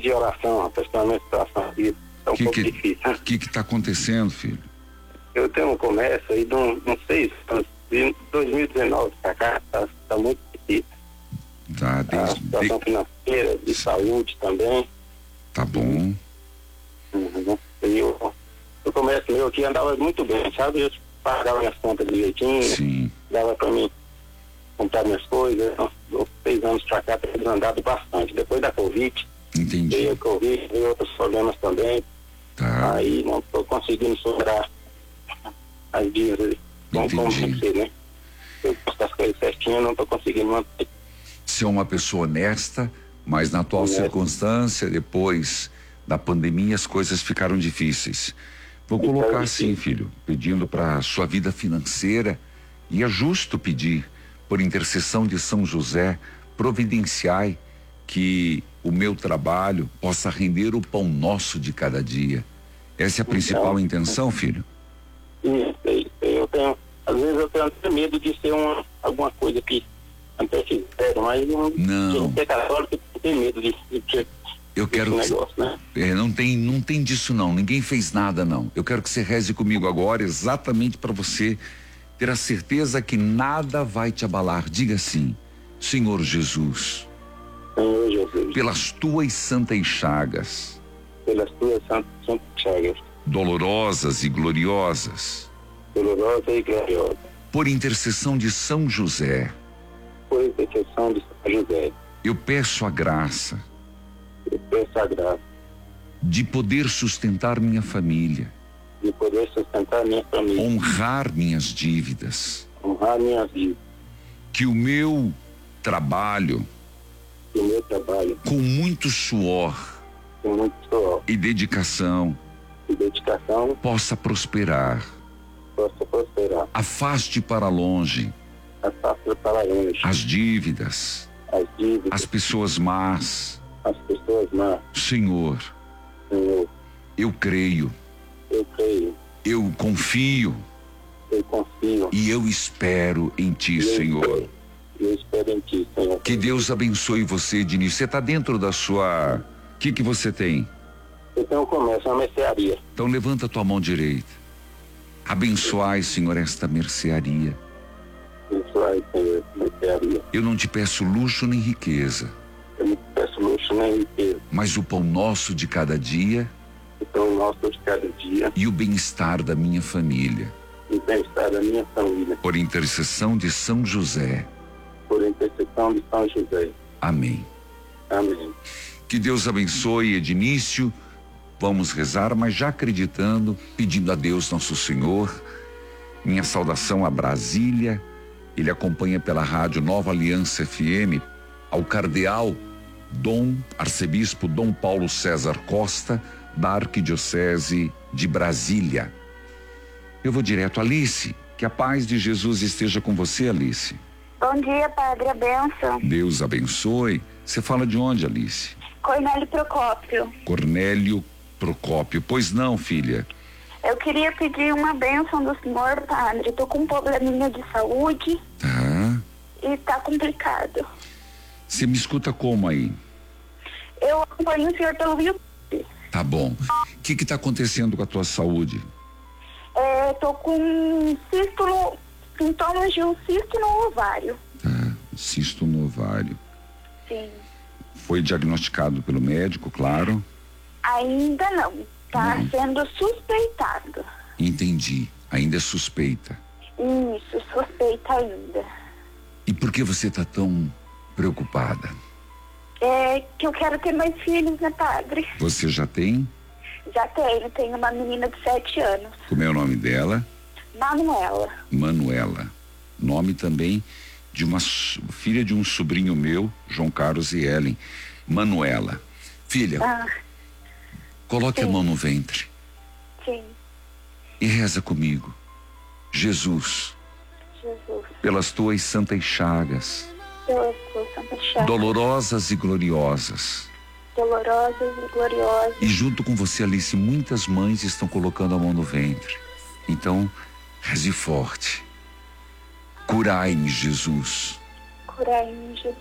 pedir oração, rapaz, para a minha situação aqui. É um pouco difícil. O que está acontecendo, filho? Eu tenho um comércio aí de não sei, de 2019 para cá, tá muito difícil. Tá, A situação financeira, de saúde também. Tá bom. Uhum. E o comércio meu aqui andava muito bem, sabe? Eu pagava minhas contas direitinho. Sim. Dava para mim comprar minhas coisas. 6 anos para cá tem andado bastante. Depois da Covid, Entendi. veio a Covid, veio outros problemas também. Tá. Aí não estou conseguindo superar as dívidas. Como você, né? Eu posto as coisas certinhas, não estou conseguindo manter. Você é uma pessoa honesta, mas na atual circunstância, depois da pandemia, as coisas ficaram difíceis. Vou colocar assim, filho, pedindo para sua vida financeira, e é justo pedir, por intercessão de São José, providenciai que o meu trabalho possa render o pão nosso de cada dia. Essa é a principal intenção, filho? Eu tenho, às vezes eu tenho até medo de ser alguma coisa que até fizeram, mas não. Ser católico tem medo de eu quero negócio, né? Não tem disso não, ninguém fez nada não. Eu quero que você reze comigo agora exatamente para você ter a certeza que nada vai te abalar. Diga assim: Senhor Jesus, pelas tuas santas chagas, dolorosas e gloriosas, por intercessão de São José, eu peço a graça de poder sustentar minha família, honrar minhas dívidas, que o meu trabalho, com muito suor e dedicação, possa prosperar. Afaste para longe as dívidas, as pessoas más. Senhor, eu creio, eu confio e eu espero em Ti, Senhor. Que Deus abençoe você, Diniz. Você está dentro da sua... O que você tem? Eu tenho um comércio, uma mercearia. Então levanta a tua mão direita. Abençoai, Senhor, esta mercearia. Abençoai, Senhor, mercearia. Eu não te peço luxo nem riqueza. Eu não te peço luxo nem riqueza. Mas o pão nosso de cada dia. O pão nosso de cada dia. E o bem-estar da minha família. E o bem-estar da minha família. Por intercessão de São José. Por intercessão de São José. Amém. Amém. Que Deus abençoe, Ednício. Vamos rezar, mas já acreditando, pedindo a Deus Nosso Senhor. Minha saudação a Brasília. Ele acompanha pela rádio Nova Aliança FM, ao cardeal arcebispo Dom Paulo César Costa, da Arquidiocese de Brasília. Eu vou direto. Alice, que a paz de Jesus esteja com você, Alice. Bom dia, padre, a bênção. Deus abençoe. Você fala de onde, Alice? Cornélio Procópio. Cornélio Procópio. Pois não, filha? Eu queria pedir uma bênção do senhor, padre. Tô com um probleminha de saúde. Tá. E tá complicado. Você me escuta como aí? Eu acompanho o senhor pelo YouTube. Tá bom. O que tá acontecendo com a tua saúde? Tô com sintomas de um cisto no ovário. Tá, cisto no ovário. Sim. Foi diagnosticado pelo médico, claro? Ainda não. Tá sendo suspeitado. Entendi. Ainda é suspeita. Isso, suspeita ainda. E por que você tá tão preocupada? Que eu quero ter mais filhos, né, padre? Você já tem? Já tenho uma menina de 7 anos. Como é o nome dela? Manuela. Manuela. Nome também de uma filha de um sobrinho meu, João Carlos e Ellen. Manuela. Filha, coloque a mão no ventre. Sim. E reza comigo. Jesus, pelas tuas santas chagas, dolorosas e gloriosas. E junto com você, Alice, muitas mães estão colocando a mão no ventre. Então, reze forte. Curai-me, Jesus. Curai-me, Jesus.